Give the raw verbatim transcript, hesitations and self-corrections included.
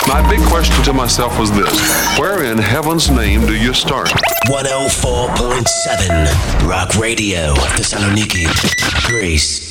My big question to myself was this: where in heaven's name do you start? one oh four point seven Rock Radio, Thessaloniki, Greece.